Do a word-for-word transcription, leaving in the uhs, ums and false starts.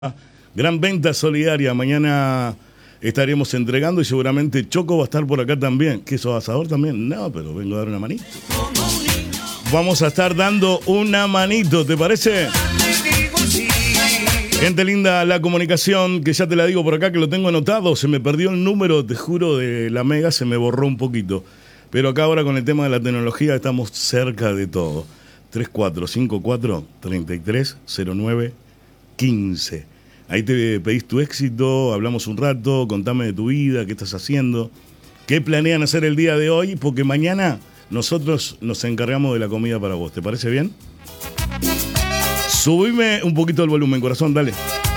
Gran venta solidaria. Mañana estaremos entregando y seguramente Choco va a estar por acá también. ¿Qué sos asador también? No, pero vengo a dar una manito. Vamos a estar dando una manito, ¿te parece? Gente linda, la comunicación, que ya te la digo por acá, que lo tengo anotado. Se me perdió el número, te juro, de la Mega, se me borró un poquito. Pero acá ahora con el tema de la tecnología estamos cerca de todo. tres cuatro cinco cuatro, tres tres cero nueve uno cinco. Ahí te pedís tu éxito, hablamos un rato, contame de tu vida, qué estás haciendo, qué planean hacer el día de hoy, porque mañana nosotros nos encargamos de la comida para vos. ¿Te parece bien? Subime un poquito el volumen, corazón, dale.